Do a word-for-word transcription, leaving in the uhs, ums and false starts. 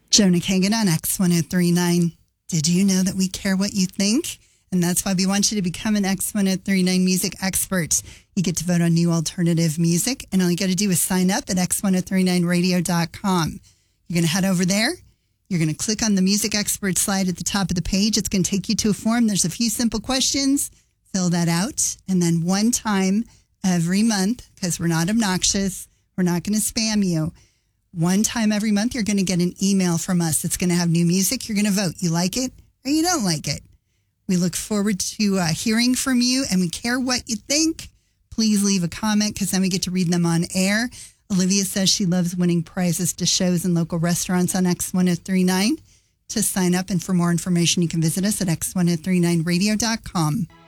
Jonah Kagan on X ten thirty-nine. Did you know that we care what you think? And that's why we want you to become an X ten thirty-nine music expert. You get to vote on new alternative music, and all you got to do is sign up at x ten thirty-nine radio dot com. You're going to head over there. You're going to click on the music expert slide at the top of the page. It's going to take you to a form. There's a few simple questions. Fill that out. And then one time every month, because we're not obnoxious, we're not going to spam you. One time every month, you're going to get an email from us. It's going to have new music. You're going to vote. You like it or you don't like it. We look forward to uh, hearing from you, and we care what you think. Please leave a comment, because then we get to read them on air. Olivia says she loves winning prizes to shows and local restaurants on X ten thirty-nine. To sign up and for more information, you can visit us at x ten thirty-nine radio dot com.